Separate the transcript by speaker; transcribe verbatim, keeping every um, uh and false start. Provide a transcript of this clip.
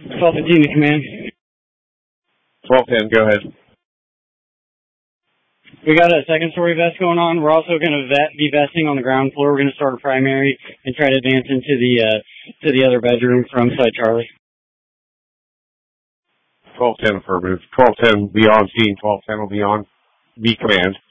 Speaker 1: twelve fifteen to command.
Speaker 2: twelve ten, go ahead.
Speaker 1: We got a second story vest going on. We're also going to vet, be vesting on the ground floor. We're going to start a primary and try to advance into the uh, to the other bedroom from side Charlie.
Speaker 2: twelve ten affirmative. twelve ten be on scene. twelve ten will be on B command.